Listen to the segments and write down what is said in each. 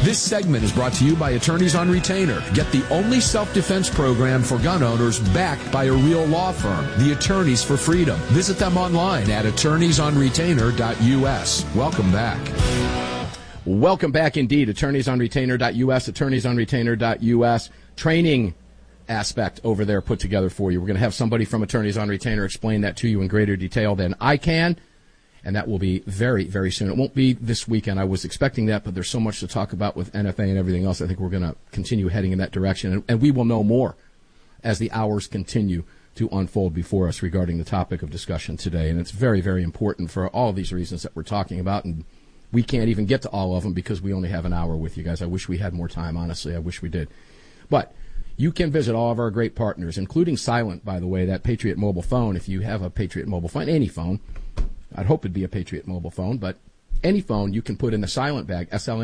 This segment is brought to you by Attorneys on Retainer. Get the only self-defense program for gun owners backed by a real law firm, the Attorneys for Freedom. Visit them online at attorneysonretainer.us. Welcome back. Welcome back indeed. Attorneysonretainer.us, attorneysonretainer.us. Training aspect over there put together for you. We're going to have somebody from Attorneys on Retainer explain that to you in greater detail than I can. And that will be very, very soon. It won't be this weekend. I was expecting that, but there's so much to talk about with NFA and everything else. I think we're going to continue heading in that direction. And we will know more as the hours continue to unfold before us regarding the topic of discussion today. And it's very, very important for all of these reasons that we're talking about. And we can't even get to all of them because we only have an hour with you guys. I wish we had more time, honestly. I wish we did. But you can visit all of our great partners, including Silent, by the way, that Patriot mobile phone. If you have a Patriot mobile phone, any phone, I'd hope it'd be a Patriot mobile phone, but any phone you can put in the Silent bag,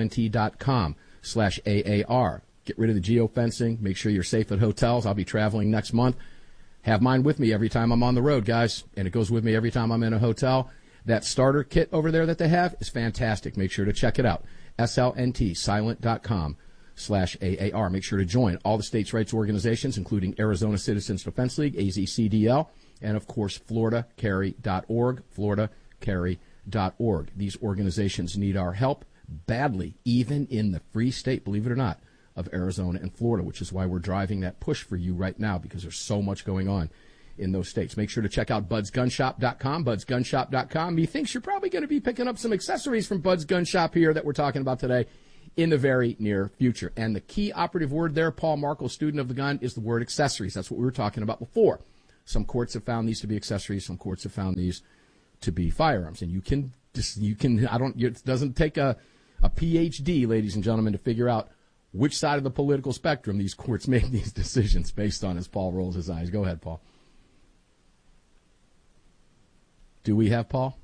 slnt.com/AAR. Get rid of the geofencing. Make sure you're safe at hotels. I'll be traveling next month. Have mine with me every time I'm on the road, guys, and it goes with me every time I'm in a hotel. That starter kit over there that they have is fantastic. Make sure to check it out. SLNT, silent.com/AAR. Make sure to join all the states' rights organizations, including Arizona Citizens Defense League, AZCDL, and, of course, FloridaCarry.org, FloridaCarry.org. These organizations need our help badly, even in the free state, believe it or not, of Arizona and Florida, which is why we're driving that push for you right now, because there's so much going on in those states. Make sure to check out BudsGunShop.com, BudsGunShop.com. Methinks you're probably going to be picking up some accessories from Bud's Gun Shop here that we're talking about today in the very near future. And the key operative word there, Paul Markle, student of the gun, is the word accessories. That's what we were talking about before. Some courts have found these to be accessories. Some courts have found these to be firearms. And it doesn't take a PhD, ladies and gentlemen, to figure out which side of the political spectrum these courts make these decisions based on, as Paul rolls his eyes. Go ahead, Paul. Do we have Paul?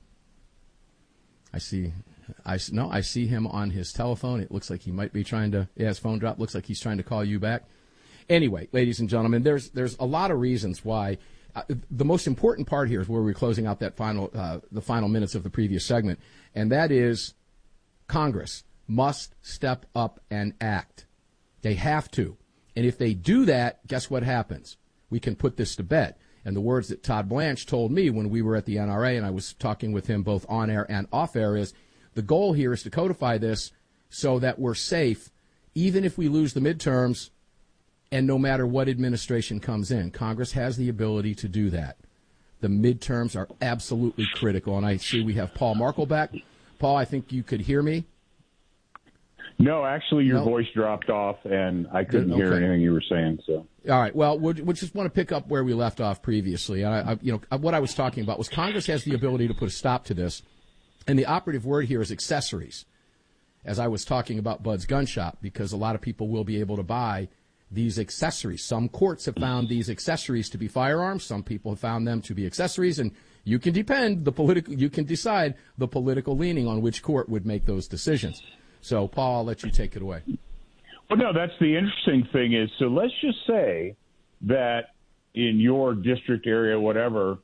I see him on his telephone. It looks like he might be trying to, his phone dropped. Looks like he's trying to call you back. Anyway, ladies and gentlemen, there's a lot of reasons why. The most important part here is where we're closing out that the final minutes of the previous segment, and that is Congress must step up and act. They have to. And if they do that, guess what happens? We can put this to bed. And the words that Todd Blanche told me when we were at the NRA, and I was talking with him both on air and off air, is the goal here is to codify this so that we're safe, even if we lose the midterms. And no matter what administration comes in, Congress has the ability to do that. The midterms are absolutely critical. And I see we have Paul Markle back. Paul, I think you could hear me. No, actually, your voice dropped off, and I couldn't hear anything you were saying. So, all right. Well, we just want to pick up where we left off previously. What I was talking about was Congress has the ability to put a stop to this, and the operative word here is accessories. As I was talking about Bud's Gun Shop, because a lot of people will be able to buy these accessories. Some courts have found these accessories to be firearms. Some people have found them to be accessories, and you can decide the political leaning on which court would make those decisions. So, Paul, I'll let you take it away. Well, no, that's the interesting thing is, so let's just say that in your district area, whatever,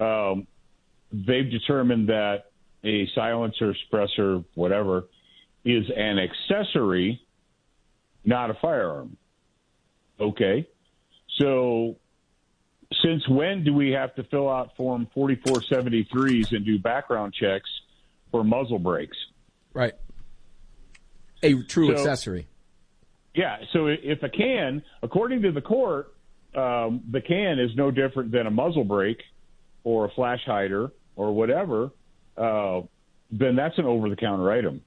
they've determined that a silencer, suppressor, whatever, is an accessory, not a firearm. Okay. So since when do we have to fill out Form 4473s and do background checks for muzzle brakes? Right. A true accessory. Yeah. So if a can, according to the court, the can is no different than a muzzle brake or a flash hider or whatever, then that's an over-the-counter item.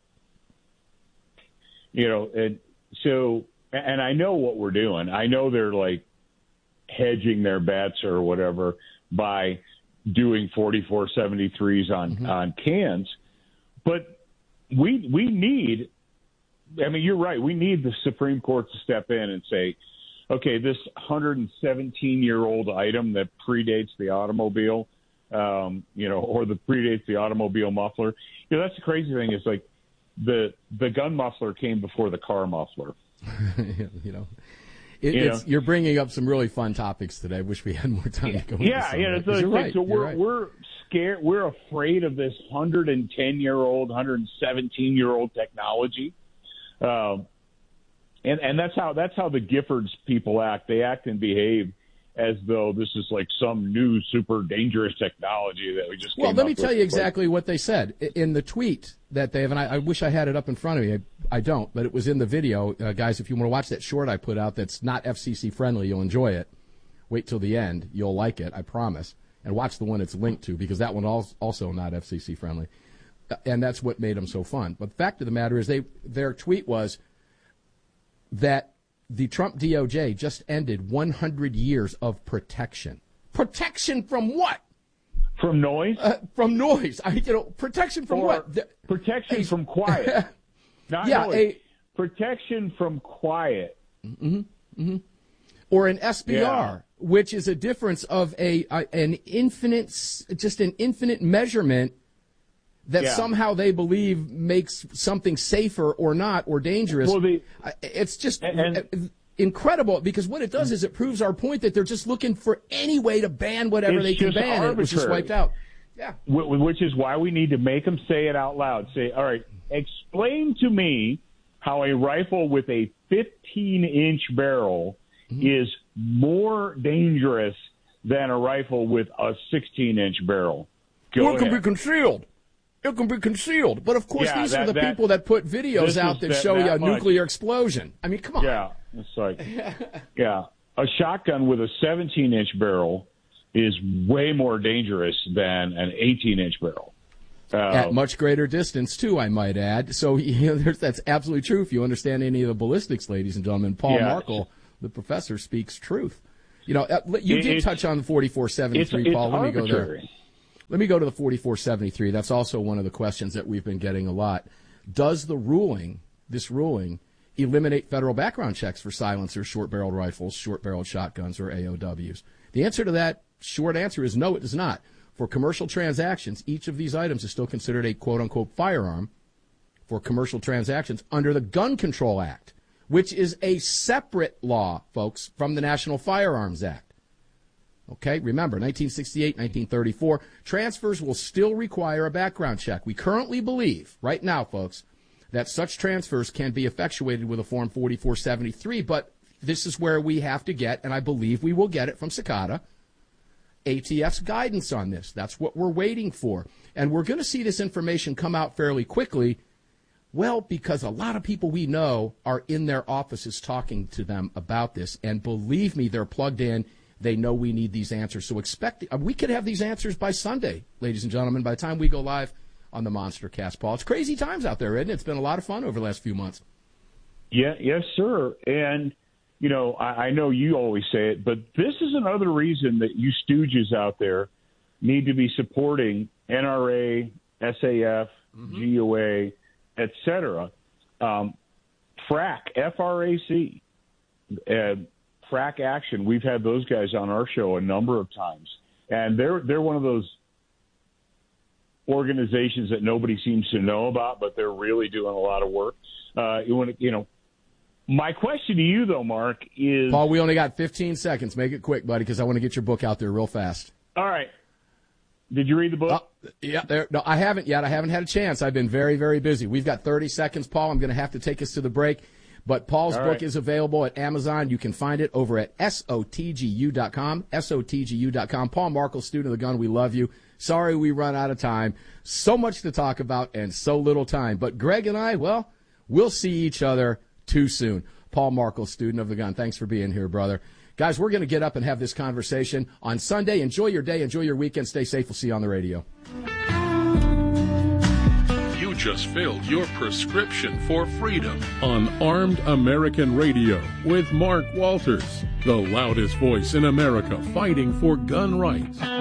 And so... And I know what we're doing. I know they're like hedging their bets or whatever by doing 4473s on cans. But we need, I mean, you're right. We need the Supreme Court to step in and say, okay, this 117-year-old item that predates the automobile, or that predates the automobile muffler. That's the crazy thing is like the gun muffler came before the car muffler. You're bringing up some really fun topics today. I wish we had more time to go into some of that. You're right. So we're scared. We're afraid of this 110-year-old, 117-year-old technology. And that's how the Giffords people act. They act and behave as though this is like some new super dangerous technology that we just. Well, let me tell you exactly what they said in the tweet that they have, and I wish I had it up in front of me. I don't, but it was in the video, guys. If you want to watch that short I put out, that's not FCC friendly, you'll enjoy it. Wait till the end, you'll like it, I promise. And watch the one it's linked to, because that one also not FCC friendly, and that's what made them so fun. But the fact of the matter is, their tweet was that the Trump DOJ just ended 100 years of protection. Protection from what? From noise? From noise. Protection from what? Protection from quiet. Not noise. Protection from quiet. Mm-hmm, mm-hmm. Or an SBR, which is a difference of an infinite measurement that somehow they believe makes something safer or not or dangerous. Well, it's just incredible, because what it does is it proves our point that they're just looking for any way to ban whatever they can ban, and it was just wiped out. Yeah. Which is why we need to make them say it out loud. Say, all right, explain to me how a rifle with a 15-inch barrel is more dangerous than a rifle with a 16-inch barrel. It can be concealed. It can be concealed. But, of course, these are the people that put videos out that show you a nuclear explosion. I mean, come on. Yeah, it's like, a shotgun with a 17-inch barrel is way more dangerous than an 18-inch barrel. At much greater distance, too, I might add. So that's absolutely true. If you understand any of the ballistics, ladies and gentlemen, Paul Markle, the professor, speaks truth. You did touch on the 4473, Paul. Let me go there. Let me go to the 4473. That's also one of the questions that we've been getting a lot. Does this ruling, eliminate federal background checks for silencers, short-barreled rifles, short-barreled shotguns, or AOWs? The answer to that short answer is no, it does not. For commercial transactions, each of these items is still considered a quote-unquote firearm for commercial transactions under the Gun Control Act, which is a separate law, folks, from the National Firearms Act. Okay, remember, 1968, 1934, transfers will still require a background check. We currently believe, right now, folks, that such transfers can be effectuated with a Form 4473, but this is where we have to get, and I believe we will get it from Cicada, ATF's guidance on this. That's what we're waiting for. And we're going to see this information come out fairly quickly, well, because a lot of people we know are in their offices talking to them about this, and believe me, they're plugged in. They know we need these answers. So we could have these answers by Sunday, ladies and gentlemen, by the time we go live on the Monster Cast, Paul. It's crazy times out there, isn't it? It's been a lot of fun over the last few months. Yeah, yes, sir. And, I know you always say it, but this is another reason that you stooges out there need to be supporting NRA, SAF, GOA, et cetera. FRAC, F-R-A-C, FRAC Action. We've had those guys on our show a number of times, and they're one of those organizations that nobody seems to know about, but they're really doing a lot of work. My question to you, though, Mark, is... Paul, we only got 15 seconds. Make it quick, buddy, because I want to get your book out there real fast. All right. Did you read the book? No, I haven't yet. I haven't had a chance. I've been very, very busy. We've got 30 seconds, Paul. I'm going to have to take us to the break. But Paul's book is available at Amazon. You can find it over at SOTGU.com, SOTGU.com. Paul Markle, student of the gun, we love you. Sorry we run out of time. So much to talk about and so little time. But Greg and I, well, we'll see each other too soon. Paul Markle, student of the gun. Thanks for being here, brother. Guys, we're going to get up and have this conversation on Sunday. Enjoy your day. Enjoy your weekend. Stay safe. We'll see you on the radio. You just filled your prescription for freedom on Armed American Radio with Mark Walters, the loudest voice in America fighting for gun rights.